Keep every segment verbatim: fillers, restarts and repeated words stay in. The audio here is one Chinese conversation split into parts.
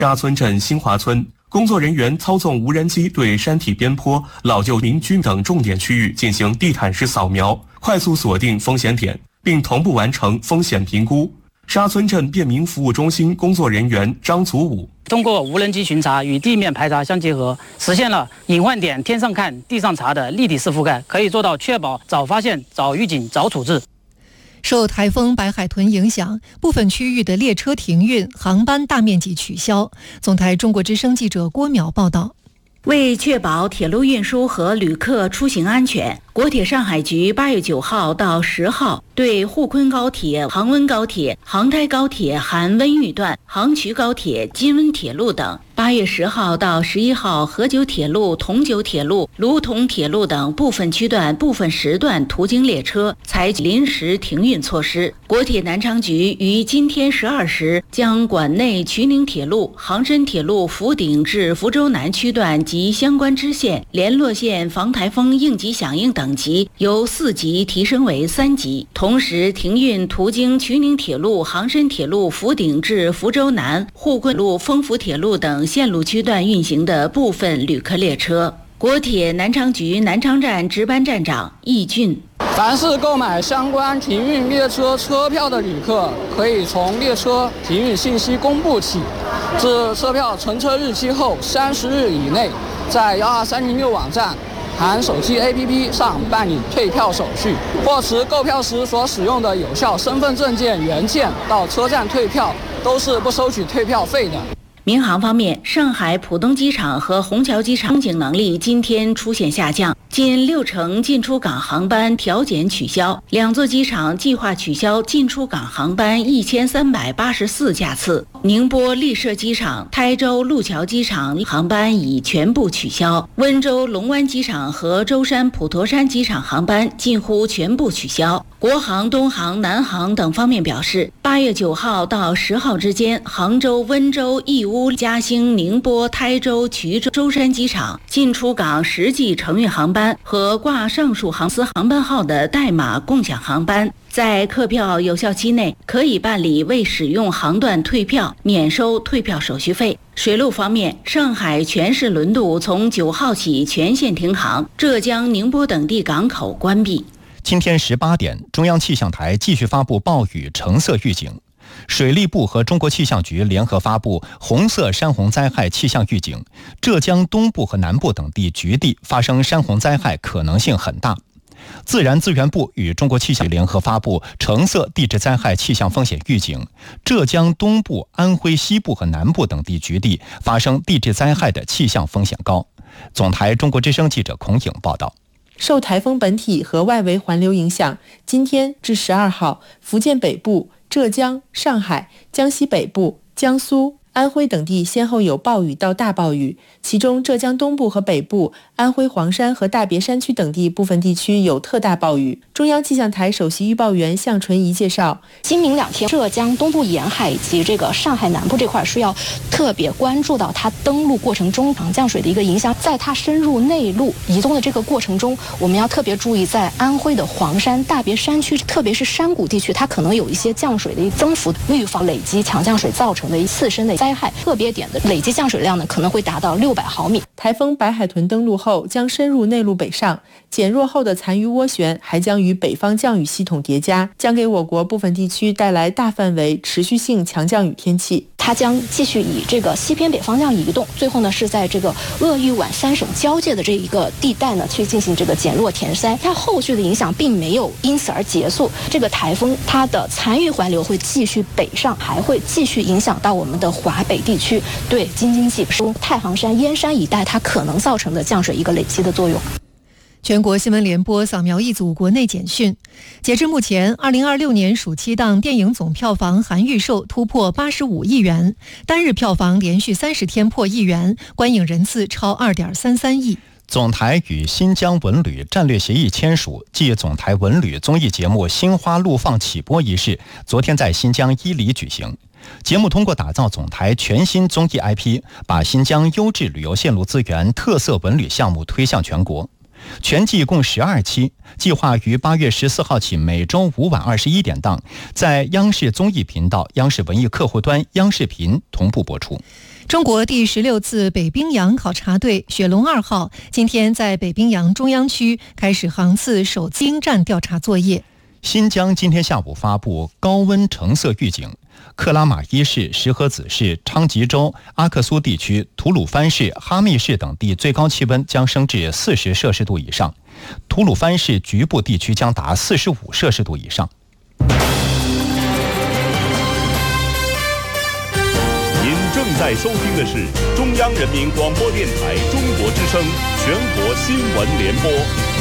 沙村镇新华村，工作人员操纵无人机对山体边坡、老旧民居等重点区域进行地毯式扫描，快速锁定风险点，并同步完成风险评估。沙村镇便民服务中心工作人员张祖武通过无人机巡查与地面排查相结合，实现了隐患点天上看、地上查的立体式覆盖，可以做到确保早发现、早预警、早处置。 受台风白海豚影响，部分区域的列车停运，航班大面积取消。总台中国之声记者郭淼报道。 为确保铁路运输和旅客出行安全，国铁上海局八月九号到十号对沪昆高铁、杭温高铁、杭台高铁含温榆段、杭衢高铁、金温铁路等，八月十号到十一号河九铁路、同九铁路、卢同铁路等部分区段、部分时段途经列车采取临时停运措施。国铁南昌局于今天十二时将管内衢宁铁路、杭深铁路福鼎至福州南区段及相关支线、联络线防台风应急响应等级由四级提升为三级，同时停运途经衢宁铁路、杭深铁路福鼎至福州南、沪昆路、丰福铁路等线路区段运行的部分旅客列车。国铁南昌局南昌站值班站长易俊： 凡是购买相关停运列车车票的旅客，可以从列车停运信息公布起，自车票乘车日期后三十日以内，在一二三零六网站含手机 A P P 上办理退票手续，或持购票时所使用的有效身份证件原件到车站退票，都是不收取退票费的。 民航方面，上海浦东机场和虹桥机场空警能力今天出现下降，近六成进出港航班调减取消，两座机场计划取消进出港航班一千三百八十四架次。宁波丽舍机场、台州路桥机场航班已全部取消，温州龙湾机场和舟山普陀山机场航班近乎全部取消。国航、东航、南航等方面表示，八月九号到十号之间，杭州、温州、义乌、嘉兴、宁波、台州、衢州、舟山机场进出港实际承运航班和挂上述航司航班号的代码共享航班，在客票有效期内可以办理未使用航段退票，免收退票手续费。水路方面，上海全市轮渡从九号起全线停航，浙江、宁波等地港口关闭。 今天十八点，中央气象台继续发布暴雨橙色预警，水利部和中国气象局联合发布红色山洪灾害气象预警，浙江东部和南部等地局地发生山洪灾害可能性很大。自然资源部与中国气象局联合发布橙色地质灾害气象风险预警，浙江东部、安徽西部和南部等地局地发生地质灾害的气象风险高。总台中国之声记者孔颖报道。 受台风本体和外围环流影响，今天至十二号，福建北部、浙江、上海、江西北部、江苏、安徽等地先后有暴雨到大暴雨，其中浙江东部和北部、安徽黄山和大别山区等地部分地区有特大暴雨。中央气象台首席预报员向纯怡介绍， 今明两天浙江东部沿海以及这个上海南部这块是要特别关注到它登陆过程中降水的一个影响，在它深入内陆移动的这个过程中，我们要特别注意在安徽的黄山、大别山区，特别是山谷地区，它可能有一些降水的一增幅，预防累积强降水造成的次生的灾害。特别点的累积降水量呢，可能会达到六百毫米。 台风白海豚登陆后将深入内陆北上，减弱后的残余涡旋还将与北方降雨系统叠加，将给我国部分地区带来大范围持续性强降雨天气。 它将继续以这个西偏北方向移动，最后呢是在这个鄂豫皖三省交界的这一个地带呢去进行这个减弱填塞。它后续的影响并没有因此而结束，这个台风它的残余环流会继续北上，还会继续影响到我们的华北地区，对京津冀、太行山、燕山一带它可能造成的降水一个累积的作用。 全国新闻联播扫描一组国内简讯。截至目前，二零二六年暑期档电影总票房含预售突破八十五亿元，单日票房连续三十天破亿元，观影人次超二点三三亿。 总台与新疆文旅战略协议签署，继总台文旅综艺节目《心花怒放》起播仪式昨天在新疆伊犁举行。节目通过打造总台全新综艺 I P， 把新疆优质旅游线路资源、特色文旅项目推向全国。 全季共十二期，计划于八月十四号起每周五晚二十一点档，在央视综艺频道、央视文艺客户端、央视频同步播出。 中国第十六次北冰洋考察队雪龙二号今天在北冰洋中央区开始航次首次冰站调查作业。 新疆今天下午发布高温橙色预警，克拉玛依市、石河子市、昌吉州、阿克苏地区、吐鲁番市、哈密市等地最高气温将升至四十摄氏度以上，吐鲁番市局部地区将达四十五摄氏度以上。 您正在收听的是中央人民广播电台中国之声全国新闻联播。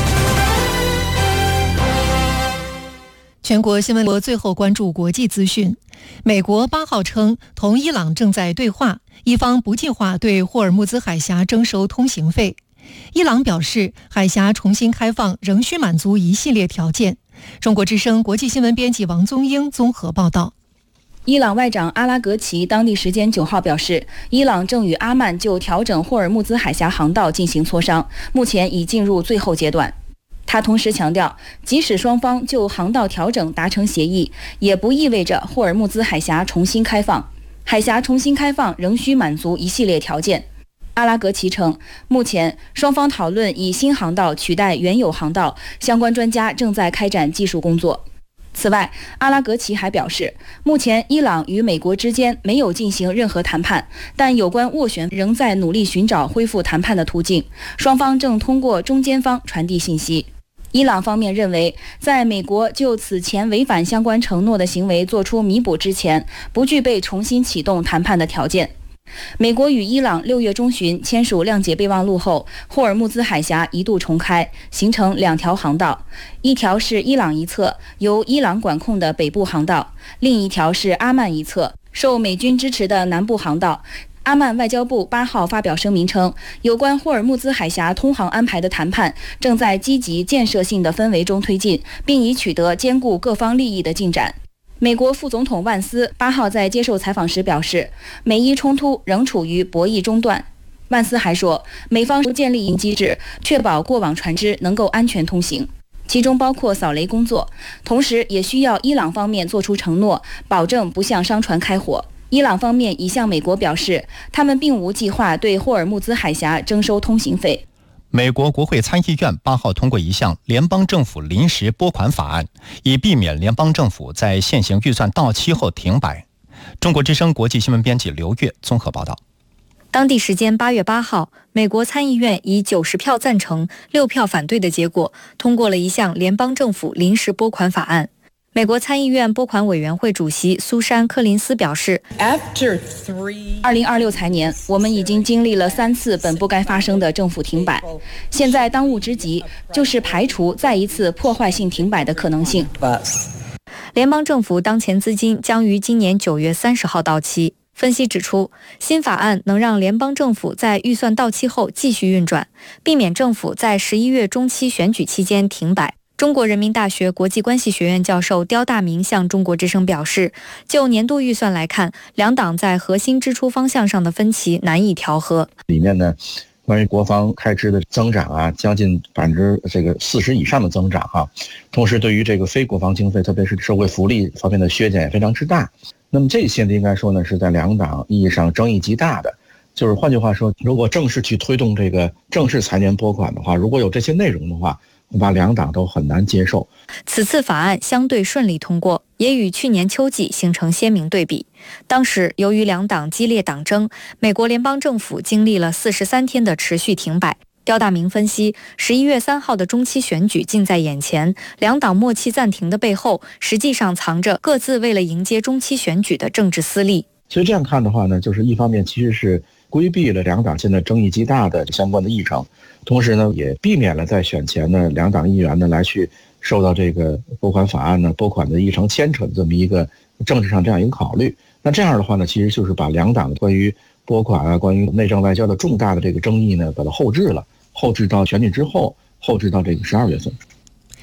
全国新闻联播最后关注国际资讯。美国八号称，同伊朗正在对话，伊方不计划对霍尔木兹海峡征收通行费。伊朗表示，海峡重新开放仍需满足一系列条件。中国之声国际新闻编辑王宗英综合报道。 伊朗外长阿拉格齐当地时间九号表示，伊朗正与阿曼就调整霍尔木兹海峡航道进行磋商，目前已进入最后阶段。他同时强调，即使双方就航道调整达成协议，也不意味着霍尔木兹海峡重新开放。海峡重新开放仍需满足一系列条件。阿拉格齐称，目前双方讨论以新航道取代原有航道，相关专家正在开展技术工作。此外，阿拉格齐还表示，目前伊朗与美国之间没有进行任何谈判，但有关斡旋仍在努力寻找恢复谈判的途径，双方正通过中间方传递信息。伊朗方面认为，在美国就此前违反相关承诺的行为作出弥补之前，不具备重新启动谈判的条件。美国与伊朗六月中旬签署谅解备忘录后，霍尔木兹海峡一度重开，形成两条航道，一条是伊朗一侧由伊朗管控的北部航道，另一条是阿曼一侧受美军支持的南部航道。阿曼外交部八号发表声明称，有关霍尔木兹海峡通航安排的谈判正在积极建设性的氛围中推进，并已取得兼顾各方利益的进展。美国副总统万斯八号在接受采访时表示，美伊冲突仍处于博弈中段。万斯还说，美方建立机制，确保过往船只能够安全通行，其中包括扫雷工作，同时也需要伊朗方面做出承诺，保证不向商船开火。伊朗方面已向美国表示，他们并无计划对霍尔木兹海峡征收通行费。 美国国会参议院八号通过一项联邦政府临时拨款法案，以避免联邦政府在现行预算到期后停摆。中国之声国际新闻编辑刘月综合报道。 当地时间八月八号，美国参议院以九十票赞成、六票反对的结果，通过了一项联邦政府临时拨款法案。美国参议院拨款委员会主席苏珊·柯林斯表示， 二零二六财年，我们已经经历了三次本不该发生的政府停摆，现在当务之急就是排除再一次破坏性停摆的可能性。 联邦政府当前资金将于今年九月三十号到期。分析指出，新法案能让联邦政府在预算到期后继续运转，避免政府在十一月中期选举期间停摆。中国人民大学国际关系学院教授刁大明向中国之声表示，就年度预算来看，两党在核心支出方向上的分歧难以调和。 里面呢，关于国防开支的增长啊，将近百分之这个四十以上的增长哈、啊，同时对于这个非国防经费，特别是社会福利方面的削减也非常之大。那么这些呢，应该说呢，是在两党意义上争议极大的。就是换句话说，如果正式去推动这个正式财年拨款的话，如果有这些内容的话，恐怕两党都很难接受。 此次法案相对顺利通过，也与去年秋季形成鲜明对比。当时由于两党激烈党争，美国联邦政府经历了四十三天的持续停摆。刁大明分析，十一月三号的中期选举近在眼前，两党默契暂停的背后，实际上藏着各自为了迎接中期选举的政治私利。 所以这样看的话呢，就是一方面其实是规避了两党现在争议极大的相关的议程，同时呢，也避免了在选前呢两党议员呢来去受到这个拨款法案呢拨款的议程牵扯的这么一个政治上这样一个考虑。那这样的话呢，其实就是把两党关于拨款啊、关于内政外交的重大的这个争议呢，把它后置了，后置到选举之后，后置到这个十二月份。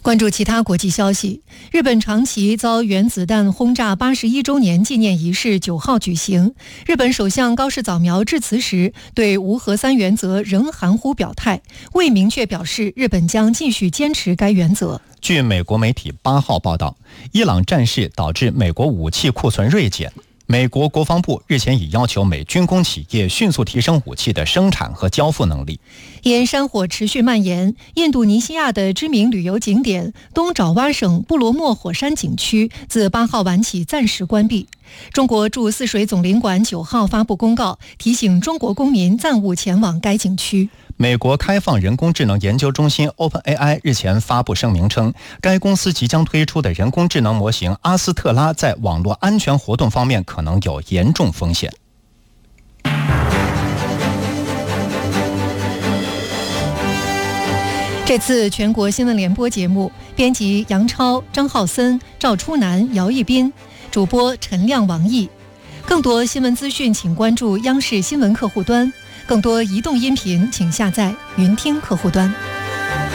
关注其他国际消息，日本长崎遭原子弹轰炸八十一周年纪念仪式九号举行。日本首相高市早苗致辞时，对无核三原则仍含糊表态，未明确表示日本将继续坚持该原则。 据美国媒体八号报道，伊朗战事导致美国武器库存锐减。美国国防部日前已要求美军工企业迅速提升武器的生产和交付能力。 因山火持续蔓延，印度尼西亚的知名旅游景点东爪哇省布罗莫火山景区自八号晚起暂时关闭。中国驻泗水总领馆九号发布公告，提醒中国公民暂勿前往该景区。 美国开放人工智能研究中心 OpenAI 日前发布声明称，该公司即将推出的人工智能模型阿斯特拉在网络安全活动方面可能有严重风险。 这次全国新闻联播节目，编辑杨超、张浩森、赵初南、姚一斌，主播陈亮、王毅。更多新闻资讯，请关注央视新闻客户端。更多移动音频，请下载云听客户端。